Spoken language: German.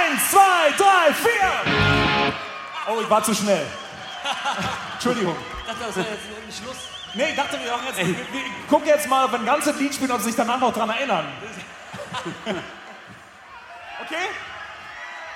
1, 2, 3, 4. Oh, ich war zu schnell. Entschuldigung. Ich dachte, das wäre jetzt ein Schluss. Nee, ich dachte, wir gucken jetzt mal, wenn ein ganzes Lied spielen, ob sie sich danach noch dran erinnern. Okay?